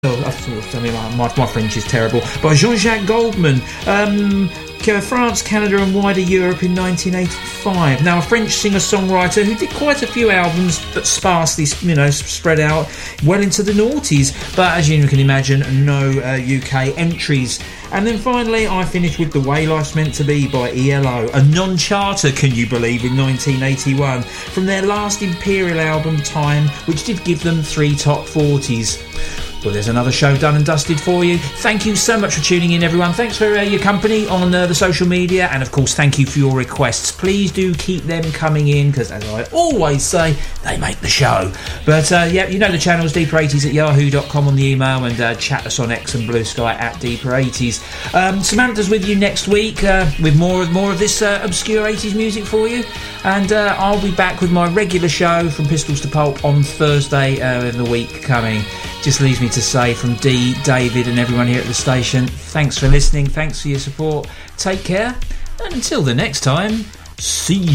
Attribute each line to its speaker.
Speaker 1: My French is terrible. By Jean-Jacques Goldman. France, Canada and wider Europe in 1985. Now, a French singer-songwriter who did quite a few albums, but sparsely, spread out well into the noughties. But as you can imagine, no UK entries. And then finally, I finished with The Way Life's Meant to Be by ELO, a non-charter, can you believe, in 1981, from their last Imperial album, Time, which did give them 3 top 40s. Well, there's another show done and dusted for you. Thank you so much for tuning in, everyone. Thanks for your company on the social media. And, of course, thank you for your requests. Please do keep them coming in, because, as I always say, they make the show. But, you know the channels, deeper80s@yahoo.com on the email, and chat us on X and Blue Sky @deeper80s. Samantha's with you next week with more of this obscure 80s music for you. And I'll be back with my regular show from Pistols to Pulp on Thursday in the week coming. Just leaves me to say from Dee, David and everyone here at the station, thanks for listening, thanks for your support, take care, and until the next time, see you.